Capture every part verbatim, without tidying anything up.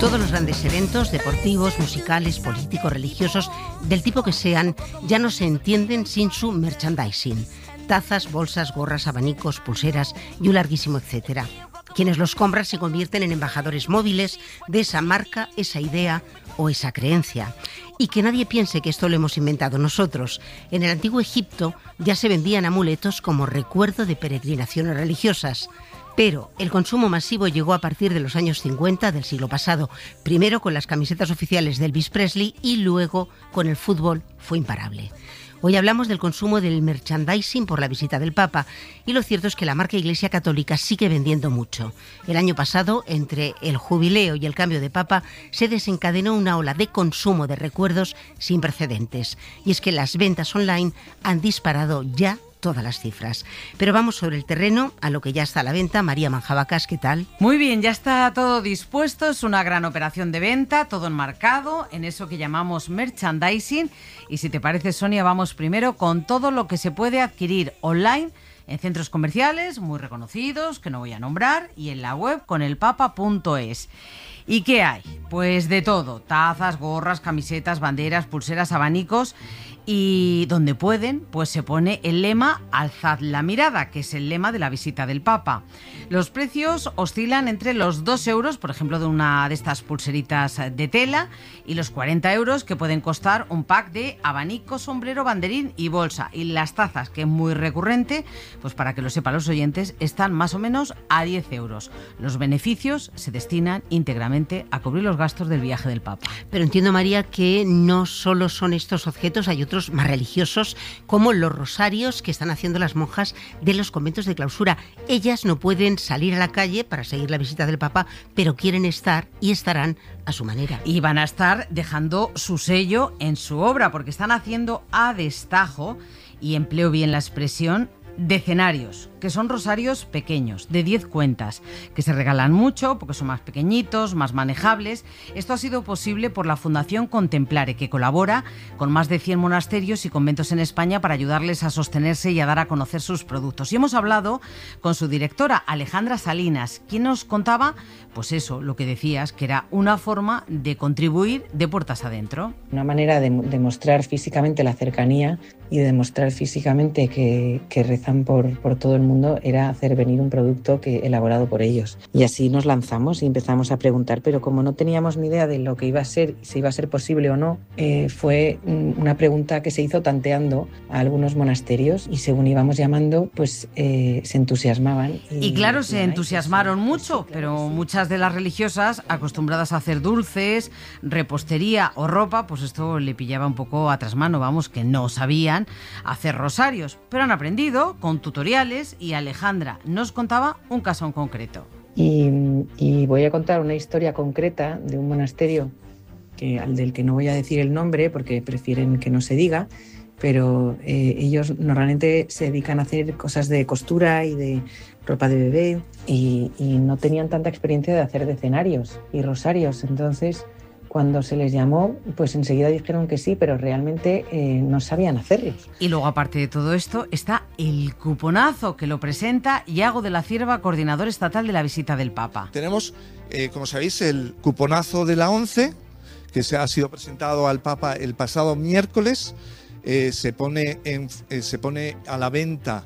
Todos los grandes eventos deportivos, musicales, políticos, religiosos, del tipo que sean, ya no se entienden sin su merchandising. Tazas, bolsas, gorras, abanicos, pulseras y un larguísimo etcétera. Quienes los compran se convierten en embajadores móviles de esa marca, esa idea o esa creencia. Y que nadie piense que esto lo hemos inventado nosotros. En el antiguo Egipto ya se vendían amuletos como recuerdo de peregrinaciones religiosas. Pero el consumo masivo llegó a partir de los años cincuenta del siglo pasado, primero con las camisetas oficiales de Elvis Presley y luego con el fútbol. Fue imparable. Hoy hablamos del consumo del merchandising por la visita del Papa y lo cierto es que la marca Iglesia Católica sigue vendiendo mucho. El año pasado, entre el jubileo y el cambio de Papa, se desencadenó una ola de consumo de recuerdos sin precedentes. Y es que las ventas online han disparado ya todas las cifras. Pero vamos sobre el terreno, a lo que ya está a la venta. María Manjabacas, ¿qué tal? Muy bien, ya está todo dispuesto, es una gran operación de venta, todo enmarcado en eso que llamamos merchandising. Y si te parece, Sonia, vamos primero con todo lo que se puede adquirir online en centros comerciales muy reconocidos, que no voy a nombrar, y en la web con el papa punto es. ¿Y qué hay? Pues de todo, tazas, gorras, camisetas, banderas, pulseras, abanicos. Y donde pueden, pues se pone el lema Alzad la mirada, que es el lema de la visita del Papa. Los precios oscilan entre los dos euros, por ejemplo, de una de estas pulseritas de tela, y los cuarenta euros que pueden costar un pack de abanico, sombrero, banderín y bolsa. Y las tazas, que es muy recurrente, pues para que lo sepan los oyentes, están más o menos a diez euros. Los beneficios se destinan íntegramente a cubrir los gastos del viaje del Papa. Pero entiendo, María, que no solo son estos objetos, hay otros más religiosos, como los rosarios que están haciendo las monjas de los conventos de clausura. Ellas no pueden salir a la calle para seguir la visita del Papa, pero quieren estar y estarán a su manera. Y van a estar dejando su sello en su obra, porque están haciendo a destajo, y empleo bien la expresión, decenarios, que son rosarios pequeños, de diez cuentas, que se regalan mucho porque son más pequeñitos, más manejables. Esto ha sido posible por la Fundación Contemplare, que colabora con más de cien monasterios y conventos en España para ayudarles a sostenerse y a dar a conocer sus productos. Y hemos hablado con su directora, Alejandra Salinas, quien nos contaba, pues eso, lo que decías, que era una forma de contribuir de puertas adentro. Una manera de demostrar físicamente la cercanía y de demostrar físicamente que, que rezan por, por todo el mundo era hacer venir un producto que, elaborado por ellos. Y así nos lanzamos y empezamos a preguntar, pero como no teníamos ni idea de lo que iba a ser, si iba a ser posible o no, eh, fue una pregunta que se hizo tanteando a algunos monasterios y según íbamos llamando, pues eh, se entusiasmaban. Y, y claro, se entusiasmaron mucho, pero muchas de las religiosas, acostumbradas a hacer dulces, repostería o ropa, pues esto le pillaba un poco a trasmano, vamos, que no sabían hacer rosarios, pero han aprendido con tutoriales y Alejandra nos contaba un caso en concreto. Y, y voy a contar una historia concreta de un monasterio que, al del que no voy a decir el nombre porque prefieren que no se diga, pero eh, ellos normalmente se dedican a hacer cosas de costura y de ropa de bebé y, y no tenían tanta experiencia de hacer decenarios y rosarios, entonces cuando se les llamó, pues enseguida dijeron que sí, pero realmente eh, no sabían hacerlos. Y luego, aparte de todo esto, está el cuponazo que lo presenta Iago de la Cierva, coordinador estatal de la visita del Papa. Tenemos, eh, como sabéis, el cuponazo de la ONCE, que se ha sido presentado al Papa el pasado miércoles. Eh, se pone en, eh, se pone a la venta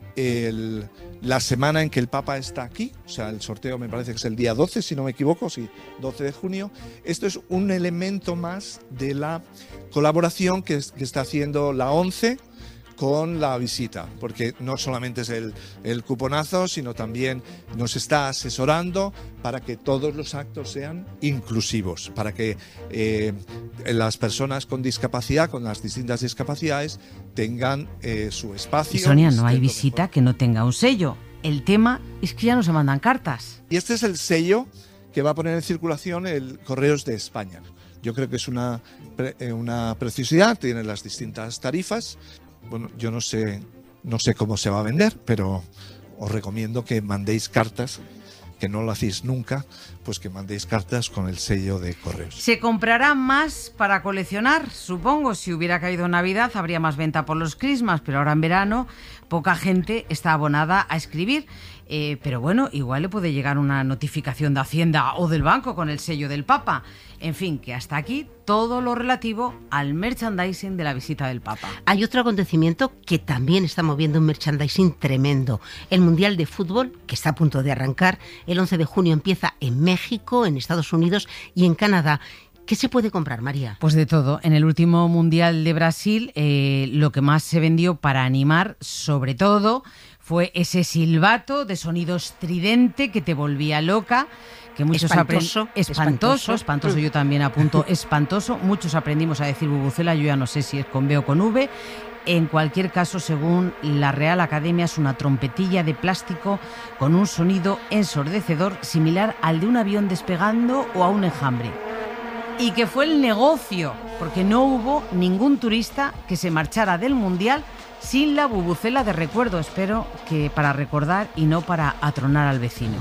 el, la semana en que el Papa está aquí, o sea, el sorteo me parece que es el día doce, si no me equivoco, sí, doce de junio. Esto es un elemento más de la colaboración que, que está haciendo la ONCE con la visita, porque no solamente es el, el cuponazo, sino también nos está asesorando para que todos los actos sean inclusivos, para que eh, las personas con discapacidad, con las distintas discapacidades, tengan eh, su espacio. Y Sonia, no hay visita que no tenga un sello. El tema es que ya no se mandan cartas. Y este es el sello que va a poner en circulación el Correos de España. Yo creo que es una, una preciosidad, tiene las distintas tarifas. Bueno, yo no sé, no sé cómo se va a vender, pero os recomiendo que mandéis cartas, que no lo hacéis nunca, pues que mandéis cartas con el sello de Correos. ¿Se comprará más para coleccionar? Supongo, si hubiera caído Navidad habría más venta por los Christmas, pero ahora en verano poca gente está abonada a escribir. Eh, pero bueno, igual le puede llegar una notificación de Hacienda o del banco con el sello del Papa. En fin, que hasta aquí todo lo relativo al merchandising de la visita del Papa. Hay otro acontecimiento que también está moviendo un merchandising tremendo. El Mundial de Fútbol, que está a punto de arrancar. El once de junio empieza en México, en Estados Unidos y en Canadá. ¿Qué se puede comprar, María? Pues de todo. En el último Mundial de Brasil, eh, lo que más se vendió para animar, sobre todo, fue ese silbato de sonido estridente que te volvía loca. Que muchos espantoso, apre- espantoso, espantoso, espantoso, yo también apunto espantoso. Muchos aprendimos a decir bubucela, yo ya no sé si es con B o con V. En cualquier caso, según la Real Academia, es una trompetilla de plástico con un sonido ensordecedor similar al de un avión despegando o a un enjambre. Y que fue el negocio, porque no hubo ningún turista que se marchara del Mundial sin la bubucela de recuerdo. Espero que para recordar y no para atronar al vecino.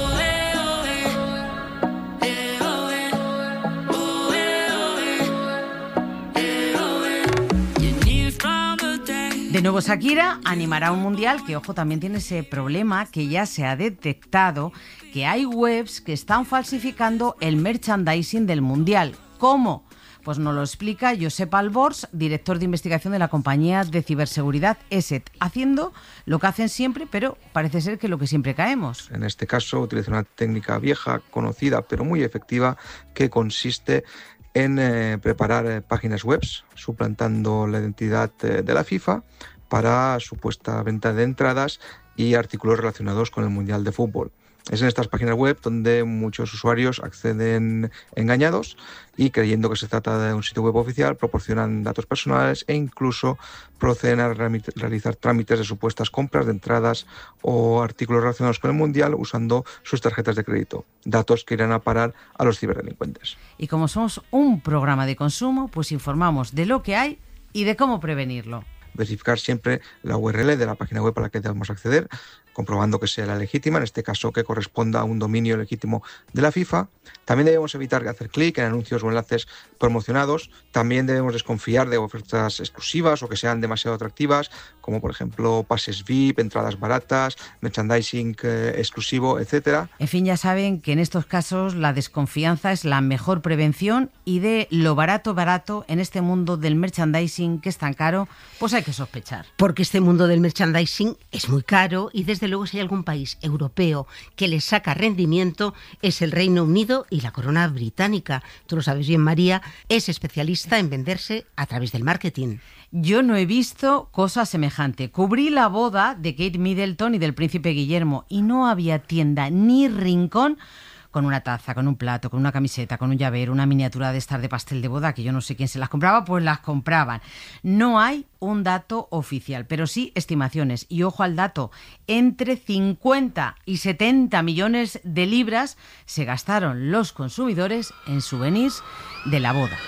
De nuevo, Shakira animará un mundial que, ojo, también tiene ese problema que ya se ha detectado, que hay webs que están falsificando el merchandising del mundial. ¿Cómo? Pues nos lo explica Josep Albors, director de investigación de la compañía de ciberseguridad ESET, haciendo lo que hacen siempre, pero parece ser que lo que siempre caemos. En este caso utiliza una técnica vieja, conocida, pero muy efectiva, que consiste en eh, preparar eh, páginas web suplantando la identidad eh, de la FIFA para supuesta venta de entradas y artículos relacionados con el Mundial de Fútbol. Es en estas páginas web donde muchos usuarios acceden engañados y, creyendo que se trata de un sitio web oficial, proporcionan datos personales e incluso proceden a realizar trámites de supuestas compras de entradas o artículos relacionados con el Mundial usando sus tarjetas de crédito, datos que irán a parar a los ciberdelincuentes. Y como somos un programa de consumo, pues informamos de lo que hay y de cómo prevenirlo. Verificar siempre la U R L de la página web a la que debemos acceder, comprobando que sea la legítima, en este caso que corresponda a un dominio legítimo de la FIFA. También debemos evitar hacer clic en anuncios o enlaces promocionados. También debemos desconfiar de ofertas exclusivas o que sean demasiado atractivas, como por ejemplo pases V I P, entradas baratas, merchandising eh, exclusivo, etcétera. En fin, ya saben que en estos casos la desconfianza es la mejor prevención, y de lo barato barato en este mundo del merchandising que es tan caro, pues hay que sospechar. Porque este mundo del merchandising es muy caro, y desde luego si hay algún país europeo que le saca rendimiento es el Reino Unido y la corona británica. Tú lo sabes bien, María, es especialista en venderse a través del marketing. Yo no he visto cosa semejante. Cubrí la boda de Kate Middleton y del príncipe Guillermo y no había tienda ni rincón con una taza, con un plato, con una camiseta, con un llavero, una miniatura de estas de pastel de boda, que yo no sé quién se las compraba, pues las compraban. No hay un dato oficial, pero sí estimaciones. Y ojo al dato, entre cincuenta y setenta millones de libras se gastaron los consumidores en souvenirs de la boda.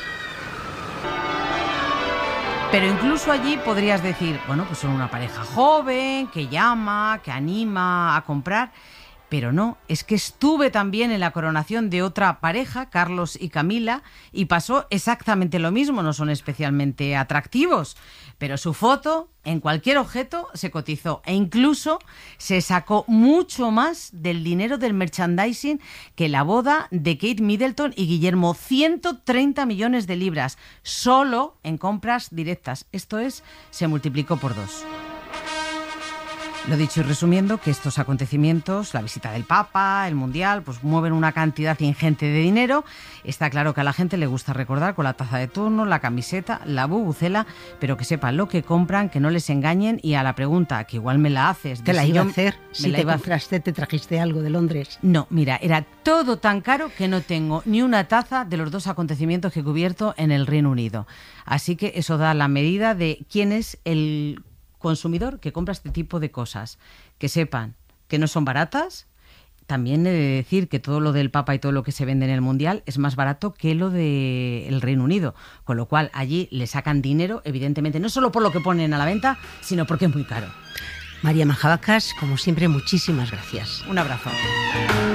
Pero incluso allí podrías decir, bueno, pues son una pareja joven, que llama, que anima a comprar. Pero no, es que estuve también en la coronación de otra pareja, Carlos y Camila, y pasó exactamente lo mismo. No son especialmente atractivos, pero su foto en cualquier objeto se cotizó e incluso se sacó mucho más del dinero del merchandising que la boda de Kate Middleton y Guillermo. ciento treinta millones de libras solo en compras directas. Esto es, se multiplicó por dos. Lo dicho y resumiendo, que estos acontecimientos, la visita del Papa, el Mundial, pues mueven una cantidad ingente de dinero. Está claro que a la gente le gusta recordar con la taza de turno, la camiseta, la bubucela, pero que sepan lo que compran, que no les engañen. Y a la pregunta, que igual me la haces... Te la iba a hacer, si te iba... compraste, te trajiste algo de Londres. No, mira, era todo tan caro que no tengo ni una taza de los dos acontecimientos que he cubierto en el Reino Unido. Así que eso da la medida de quién es el consumidor que compra este tipo de cosas. Que sepan que no son baratas. También he de decir que todo lo del Papa y todo lo que se vende en el Mundial es más barato que lo del Reino Unido, con lo cual allí le sacan dinero, evidentemente, no solo por lo que ponen a la venta, sino porque es muy caro. María Majabacas, como siempre, muchísimas gracias. Un abrazo.